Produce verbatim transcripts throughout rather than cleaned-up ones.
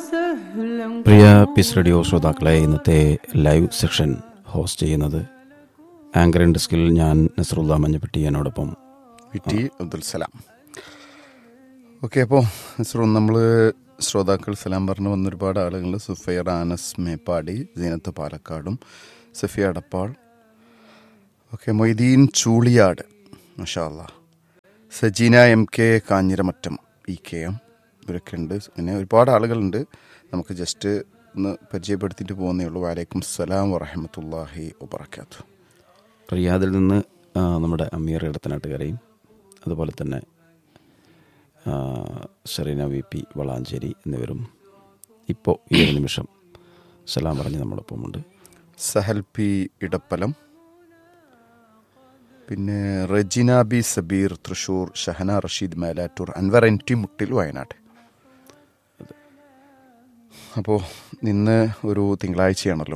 പ്രിയ piece radio ശ്രോതാക്കളെ, ഇന്നത്തെ live session host ചെയ്യുന്നത് ആങ്കർ ആൻഡ് ഡെസ്കിൽ ഞാൻ നസറുല്ല മഞ്ഞപ്പെട്ടി, എന്നോടൊപ്പം V T Abdul Salam. Okay, അപ്പോൾ നസറു, നമ്മൾ ശ്രോതാക്കൾ സലാം പറഞ്ഞു വന്ന ഒരുപാട് ആളുകൾ, സുഫൈർ ആനസ് മേപ്പാടി, സീനത്ത് പാലക്കാടും, സഫിയ അടപ്പാൾ, ഓക്കെ, മൊയ്തീൻ ചൂളിയാട്, മാഷാ അല്ലാ, Sajina M K Kanjiramattom, E K M, ഇവരൊക്കെ ഉണ്ട്. പിന്നെ ഒരുപാട് ആളുകളുണ്ട്. നമുക്ക് ജസ്റ്റ് ഒന്ന് പരിചയപ്പെടുത്തിയിട്ട് പോകുന്നേ ഉള്ളൂ. വലൈക്കും സലാം വറഹമത്തുള്ളാഹി വബറകാത്തു. റിയാദിൽ നിന്ന് നമ്മുടെ അമീർ ഇടത്തനാട്ടുകരയും, അതുപോലെ തന്നെ ഷെറീന വി പി വളാഞ്ചേരി എന്നിവരും ഇപ്പോൾ ഈ ഒരു നിമിഷം സലാം പറഞ്ഞ് നമ്മളൊപ്പമുണ്ട്. സഹൽ പി ഇടപ്പലം, പിന്നെ Regina B Sabeer Thrissur, Shahana Rasheed Melattur, Anwar N T മുട്ടിൽ വയനാട്. അപ്പോൾ ഇന്ന് ഒരു തിങ്കളാഴ്ചയാണല്ലോ,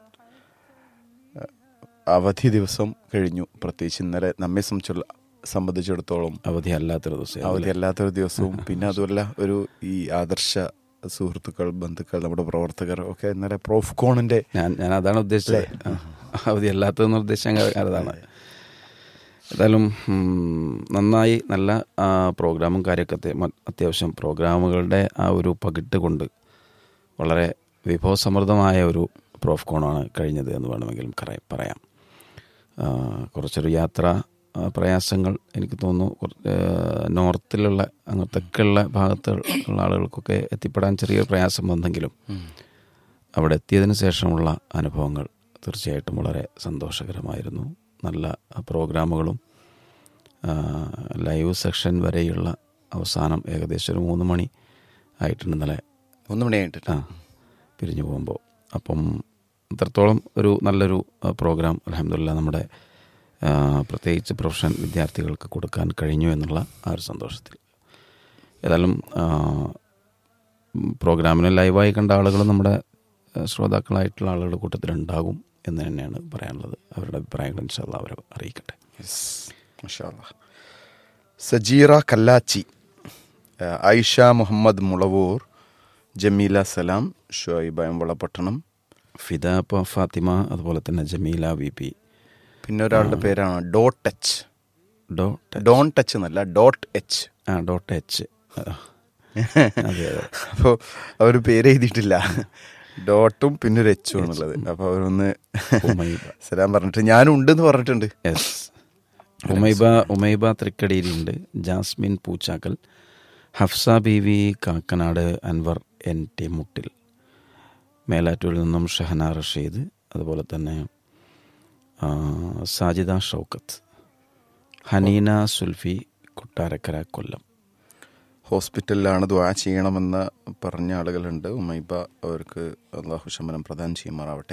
അവധി ദിവസം കഴിഞ്ഞു. പ്രത്യേകിച്ച് ഇന്നലെ നമ്മെ സംബന്ധിച്ചുള്ള സംബന്ധിച്ചിടത്തോളം അവധി അല്ലാത്തൊരു ദിവസം അവധി അല്ലാത്തൊരു ദിവസവും പിന്നെ അതുമല്ല ഒരു ഈ ആദർശ സുഹൃത്തുക്കൾ, ബന്ധുക്കൾ, നമ്മുടെ പ്രവർത്തകർ ഒക്കെ ഇന്നലെ പ്രോഫ്കോണിൻ്റെ ഞാൻ ഞാൻ അതാണ് ഉദ്ദേശിച്ചത്. അവധി അല്ലാത്തതെന്ന് ഉദ്ദേശിച്ച അതാണ്. ഏതായാലും നന്നായി നല്ല പ്രോഗ്രാമും കാര്യമൊക്കെ, അത്യാവശ്യം പ്രോഗ്രാമുകളുടെ ആ ഒരു പകിട്ട് കൊണ്ട് വളരെ വിഭവസമൃദ്ധമായ ഒരു പ്രോഫ്കോണാണ് കഴിഞ്ഞത് എന്ന് വേണമെങ്കിലും പറയാം. കുറച്ചൊരു യാത്ര പ്രയാസങ്ങൾ എനിക്ക് തോന്നുന്നു നോർത്തിലുള്ള അങ്ങനത്തെയൊക്കെയുള്ള ഭാഗത്ത് ഉള്ള ആളുകൾക്കൊക്കെ എത്തിപ്പെടാൻ ചെറിയ പ്രയാസം വന്നെങ്കിലും അവിടെ എത്തിയതിന് ശേഷമുള്ള അനുഭവങ്ങൾ തീർച്ചയായിട്ടും വളരെ സന്തോഷകരമായിരുന്നു. നല്ല പ്രോഗ്രാമുകളും ലൈവ് സെക്ഷൻ വരെയുള്ള അവസാനം ഏകദേശം ഒരു മൂന്ന് മണി ആയിട്ടുണ്ട് ഇന്നലെ, മൂന്ന് മണിയായിട്ട് ആ പിരിഞ്ഞു പോകുമ്പോൾ. അപ്പം അത്രത്തോളം ഒരു നല്ലൊരു പ്രോഗ്രാം അൽഹംദുലില്ലാ നമ്മുടെ പ്രത്യേകിച്ച് പ്രൊഫഷണൽ വിദ്യാർത്ഥികൾക്ക് കൊടുക്കാൻ കഴിഞ്ഞു എന്നുള്ള ആ ഒരു സന്തോഷത്തിൽ. ഏതായാലും പ്രോഗ്രാമിനെ ലൈവായി കണ്ട ആളുകൾ നമ്മുടെ ശ്രോതാക്കളായിട്ടുള്ള ആളുകളുടെ കൂട്ടത്തിലുണ്ടാകും എന്ന് തന്നെയാണ് പറയാനുള്ളത്. അവരുടെ അഭിപ്രായങ്ങൾ ഇൻഷാ അല്ലാഹ് അവരെ അറിയിക്കട്ടെ. മാഷാ അല്ലാഹ്. സജീറ കല്ലാച്ചി, ഐഷ മുഹമ്മദ് മുളവൂർ, ജമീല സലാം, ഷുഐബ വളപട്ടണം, ഫിദ ഫാത്തിമ, അതുപോലെ തന്നെ ജമീല വി പി. പിന്നെ ഒരാളുടെ പേരാണ് dot H, Dr don't touch എന്നല്ല, ഡോട്ട് എച്ച്. ആ ഡോട്ട് എച്ച്. അതെ അതെ. അപ്പോൾ അവർ പേര് എഴുതിയിട്ടില്ല, ഡോട്ടും പിന്നെ ഒരു എച്ചും എന്നുള്ളത്. അപ്പോൾ അവരൊന്ന് സലാം പറഞ്ഞിട്ട് ഞാനും ഉണ്ടെന്ന് പറഞ്ഞിട്ടുണ്ട്. Yes. Umaiba Umaiba തൃക്കടിയിലുണ്ട്, Jasmine Poochakkal, Hafsa B V Kakkanad, Anwar N T മുട്ടിൽ, മേലാറ്റൂരിൽ നിന്നും ഷഹന റഷീദ്, അതുപോലെ തന്നെ സാജിദ ഷൗക്കത്ത്, ഹനീന സുൽഫി, കൊട്ടാരക്കര, കൊല്ലം. ഹോസ്പിറ്റലിലാണ് ദുആ ചെയ്യണമെന്ന് പറഞ്ഞ ആളുകളുണ്ട്. ഉമൈബ അവർക്ക് അള്ളാഹു ശമനം പ്രദാനം ചെയ്യുമാറാവട്ടെ.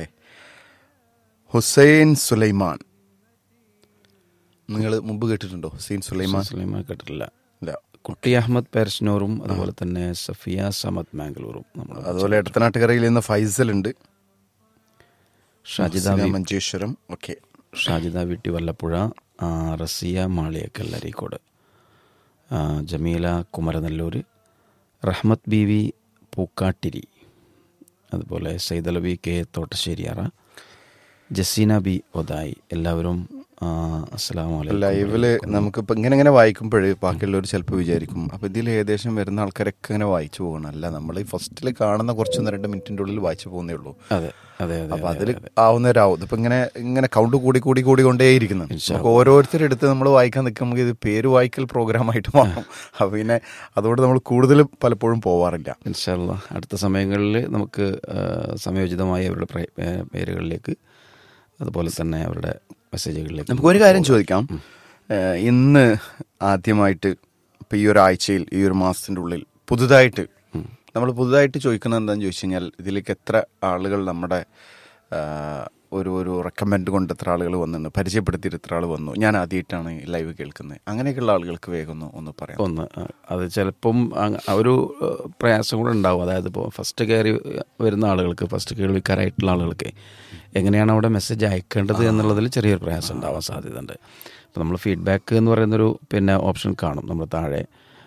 ഹുസൈൻ സുലൈമാൻ, നിങ്ങൾ മുമ്പ് കേട്ടിട്ടുണ്ടോ? ഹുസൈൻ സുലൈമാൻ സുലൈമാൻ കേട്ടിട്ടില്ല. ഇല്ല. കുട്ടി അഹമ്മദ് പേർഷ്നൂറും, അതുപോലെ തന്നെ സഫിയ സമദ് മാംഗ്ലൂറും. അതുപോലെ എടത്തനാട്ടുകരയിൽ നിന്ന് ഫൈസൽ ഉണ്ട്, ഷാജിദ മഞ്ചേശ്വരം, ഓക്കെ, ഷാജിദ വീട്ടി വല്ലപ്പുഴ, റസിയ മാളിയക്കൽ അരീക്കോട്, ജമീല കുമരനെല്ലൂർ, റഹ്മത്ത് ബി വി പൂക്കാട്ടിരി, അതുപോലെ സൈദലവി കെ തോട്ടശ്ശേരിയാറ, ജസീന ബി ഒതായി. എല്ലാവരും അസ്സലാമു അലൈക്കും. ലൈവില് നമുക്കിപ്പോൾ ഇങ്ങനെ ഇങ്ങനെ വായിക്കുമ്പോൾ ബാക്കിയുള്ളവർ ചിലപ്പോൾ വിചാരിക്കും അപ്പോൾ ഇതിൽ ഏകദേശം വരുന്ന ആൾക്കാരൊക്കെ ഇങ്ങനെ വായിച്ചു പോകണം. അല്ല, നമ്മൾ ഈ ഫസ്റ്റിൽ കാണുന്ന കുറച്ചൊന്ന് രണ്ട് മിനിറ്റിൻ്റെ ഉള്ളിൽ വായിച്ചു പോകുന്നേ ഉള്ളൂ. അതെ അതെ അതെ. അപ്പോൾ അതിൽ ആവുന്നവരാവും. ഇതിപ്പോൾ ഇങ്ങനെ ഇങ്ങനെ കൗണ്ട് കൂടി കൂടി കൂടി കൊണ്ടേയിരിക്കുന്നു. നമുക്ക് ഓരോരുത്തരെടുത്ത് നമ്മൾ വായിക്കാൻ നിൽക്കുമ്പോൾ ഇത് പേര് വായിക്കൽ പ്രോഗ്രാമായിട്ട് മാറും. അപ്പോൾ പിന്നെ അതുകൊണ്ട് നമ്മൾ കൂടുതൽ പലപ്പോഴും പോവാറില്ല. ഇൻഷാ അല്ലാഹ് അടുത്ത സമയങ്ങളിൽ നമുക്ക് സമയോചിതമായി അവരുടെ പേരുകളിലേക്ക്, അതുപോലെ തന്നെ അവരുടെ മെസ്സേജുകളിലേക്ക് നമുക്ക് ഒരു കാര്യം ചോദിക്കാം. ഇന്ന് ആദ്യമായിട്ട് ഇപ്പോൾ ഈ ഒരാഴ്ചയിൽ ഈ ഒരു മാസത്തിൻ്റെ ഉള്ളിൽ പുതുതായിട്ട് നമ്മൾ പുതുതായിട്ട് ചോദിക്കുന്നത് എന്താണെന്ന് ചോദിച്ചു കഴിഞ്ഞാൽ, ഇതിലേക്ക് എത്ര ആളുകൾ നമ്മുടെ ഒരു ഒരു റെക്കമെൻഡ് കൊണ്ട് എത്ര ആളുകൾ വന്നിട്ടുണ്ട്, പരിചയപ്പെടുത്തിയിട്ട് എത്ര ആൾ വന്നു, ഞാൻ ആദ്യമായിട്ടാണ് ലൈവ് കേൾക്കുന്നത്, അങ്ങനെയൊക്കെയുള്ള ആളുകൾക്ക് വേഗം ഒന്ന് പറയാം. ഒന്ന് അത് ചിലപ്പം ഒരു പ്രയാസം കൂടെ ഉണ്ടാവും. അതായത് ഇപ്പോൾ ഫസ്റ്റ് കയറി വരുന്ന ആളുകൾക്ക്, ഫസ്റ്റ് കേൾവിക്കാരായിട്ടുള്ള ആളുകൾക്ക് എങ്ങനെയാണ് അവിടെ മെസ്സേജ് അയക്കേണ്ടത് എന്നുള്ളതിൽ ചെറിയൊരു പ്രയാസം ഉണ്ടാവാൻ സാധ്യതയുണ്ട്. അപ്പോൾ നമ്മൾ ഫീഡ്ബാക്ക് എന്ന് പറയുന്നൊരു പിന്നെ ഓപ്ഷൻ കാണും നമ്മൾ താഴെ.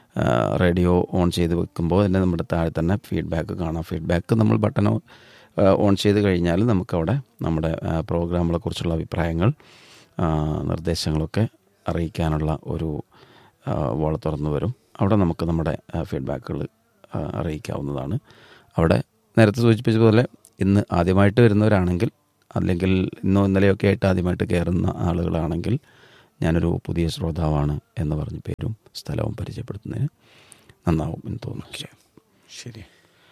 റേഡിയോ ഓൺ ചെയ്ത് വെക്കുമ്പോൾ തന്നെ നമ്മുടെ താഴെ തന്നെ ഫീഡ്ബാക്ക് കാണാം. ഫീഡ്ബാക്ക് നമ്മൾ ബട്ടൺ ഓൺ ചെയ്ത് കഴിഞ്ഞാൽ നമുക്കവിടെ നമ്മുടെ പ്രോഗ്രാമുകളെക്കുറിച്ചുള്ള അഭിപ്രായങ്ങൾ, നിർദ്ദേശങ്ങളൊക്കെ അറിയിക്കാനുള്ള ഒരു വോള തുറന്നു വരും. അവിടെ നമുക്ക് നമ്മുടെ ഫീഡ്ബാക്കുകൾ അറിയിക്കാവുന്നതാണ്. അവിടെ നേരത്തെ സൂചിപ്പിച്ചതുപോലെ ഇന്ന് ആദ്യമായിട്ട് വരുന്നവരാണെങ്കിൽ, അല്ലെങ്കിൽ ഇന്നോ ഇന്നലെയൊക്കെ ആയിട്ട് ആദ്യമായിട്ട് കയറുന്ന ആളുകളാണെങ്കിൽ, ഞാനൊരു പുതിയ ശ്രോതാവാണ് എന്ന് പറഞ്ഞ് പേരും സ്ഥലവും പരിചയപ്പെടുത്തുന്നതിന് നന്നാവും എന്ന് തോന്നുന്നു. ശരി.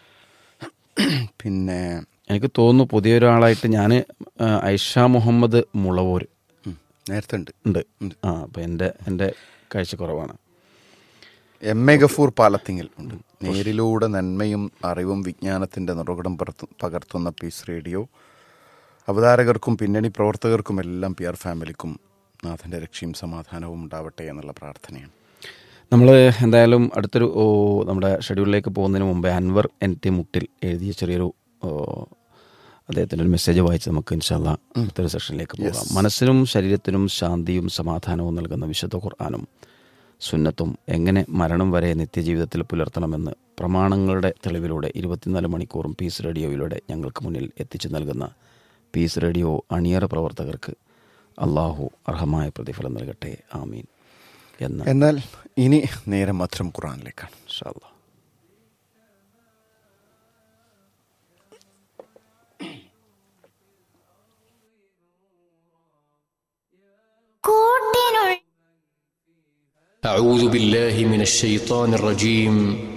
പിന്നെ എനിക്ക് തോന്നുന്നു പുതിയൊരാളായിട്ട് ഞാൻ ഐഷ മുഹമ്മദ് മുളവൂർ നേരത്തെ ഉണ്ട് ഉണ്ട് ആ അപ്പം എൻ്റെ എൻ്റെ കാഴ്ചക്കുറവാണ്. എം എ ഗഫൂർ പാലത്തിങ്ങൽ ഉണ്ട്. നേരിലൂടെ നന്മയും അറിവും വിജ്ഞാനത്തിൻ്റെ നിറകുടം പകർത്തുന്ന പീസ് റേഡിയോ അവതാരകർക്കും പിന്നണി പ്രവർത്തകർക്കും എല്ലാം പി ആർ ഫാമിലിക്കും നാഥൻ്റെ രക്ഷയും സമാധാനവും ഉണ്ടാവട്ടെ എന്നുള്ള പ്രാർത്ഥനയാണ്. നമ്മൾ എന്തായാലും അടുത്തൊരു നമ്മുടെ ഷെഡ്യൂളിലേക്ക് പോകുന്നതിന് മുമ്പേ അൻവർ എൻ ടി മുട്ടിൽ എഴുതിയ ചെറിയൊരു അദ്ദേഹത്തിൻ്റെ ഒരു മെസ്സേജ് വായിച്ച് നമുക്ക് ഇൻഷാല്ലാ അടുത്തൊരു സെഷനിലേക്ക് പോകാം. മനസ്സിനും ശരീരത്തിനും ശാന്തിയും സമാധാനവും നൽകുന്ന വിശുദ്ധ ഖുർആനും സുന്നത്തും എങ്ങനെ മരണം വരെ നിത്യജീവിതത്തിൽ പുലർത്തണമെന്ന് പ്രമാണങ്ങളുടെ തെളിവിലൂടെ ഇരുപത്തിനാല് മണിക്കൂറും പീസ് റേഡിയോയിലൂടെ ഞങ്ങൾക്ക് മുന്നിൽ എത്തിച്ചു നൽകുന്ന പീസ് റേഡിയോ അണിയറ പ്രവർത്തകർക്ക് അള്ളാഹു അർഹമായ പ്രതിഫലം നൽകട്ടെ, ആമീൻ. എന്ന് എന്നാൽ ഇനി നേരെ മാത്രം ഖുർആനിലേക്കാണ് ഇൻഷാ അല്ലാഹ്. أعوذ بالله من الشيطان الرجيم